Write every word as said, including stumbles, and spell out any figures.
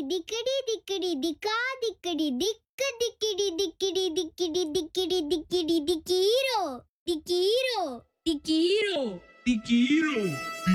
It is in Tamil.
திக்கடி திக்கடி திக்கா திக்கடி திக்கு திக்கிடி திக்கிடி திக்கிடி திக்கிடி திக்கிடி திக்கீரோ திக்கீரோ Tikiro, Tikiro,